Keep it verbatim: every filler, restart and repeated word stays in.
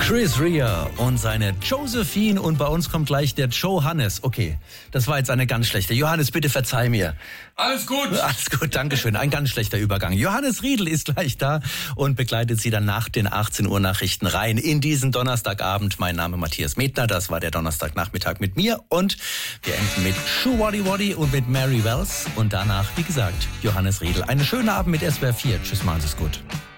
Chris Rea und seine Josephine und bei uns kommt gleich der Johannes. Okay, das war jetzt eine ganz schlechte. Johannes, bitte verzeih mir. Alles gut. Alles gut, Dankeschön. Ein ganz schlechter Übergang. Johannes Riedl ist gleich da und begleitet Sie dann nach den achtzehn Uhr Nachrichten rein in diesen Donnerstagabend. Mein Name Matthias Medner, das war der Donnerstagnachmittag mit mir und wir enden mit Schuh Waddy Waddy und mit Mary Wells und danach, wie gesagt, Johannes Riedl. Einen schönen Abend mit S W R vier. Tschüss, machen Sie es gut.